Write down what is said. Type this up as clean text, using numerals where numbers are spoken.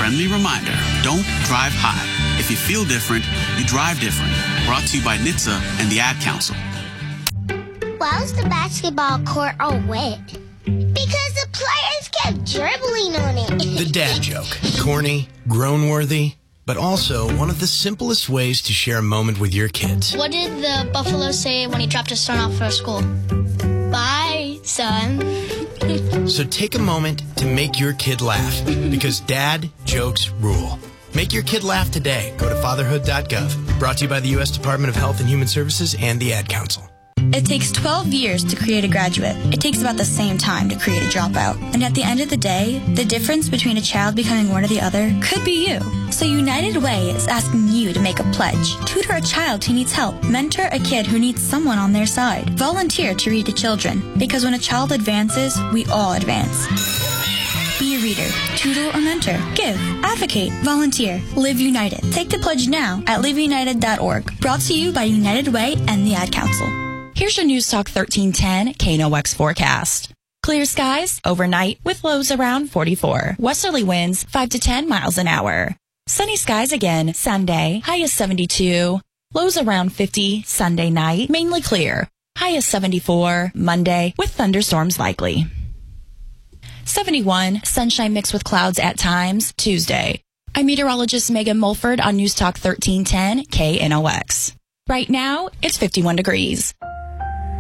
friendly reminder, don't drive high. If you feel different, you drive different. Brought to you by NHTSA and the Ad Council. Why was the basketball court all wet? Because the players kept dribbling on it. The dad joke. Corny, groan-worthy, but also one of the simplest ways to share a moment with your kids. What did the buffalo say when he dropped his son off for school? Bye, son. So take a moment to make your kid laugh, because dad jokes rule. Make your kid laugh today. Go to fatherhood.gov. Brought to you by the U.S. Department of Health and Human Services and the Ad Council. It takes 12 years to create a graduate. It takes about the same time to create a dropout. And at the end of the day, the difference between a child becoming one or the other could be you. So United Way is asking you to make a pledge. Tutor a child who needs help. Mentor a kid who needs someone on their side. Volunteer to read to children. Because when a child advances, we all advance. Be a reader, tutor, or mentor. Give, advocate, volunteer. Live United. Take the pledge now at liveunited.org. Brought to you by United Way and the Ad Council. Here's your News Talk 1310 KNOX forecast. Clear skies overnight with lows around 44. Westerly winds 5 to 10 miles an hour. Sunny skies again Sunday, high is 72. Lows around 50 Sunday night, mainly clear. High is 74 Monday with thunderstorms likely. 71, sunshine mixed with clouds at times Tuesday. I'm meteorologist Megan Mulford on News Talk 1310 KNOX. Right now, it's 51 degrees.